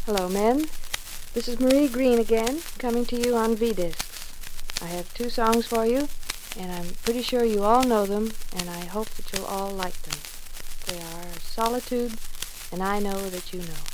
Hello, men. This is Marie Green again, coming to you on V-Discs. I have 2 songs for you, and I'm pretty sure you all know them, and I hope that you'll all like them. They are Solitude and I Know That You Know.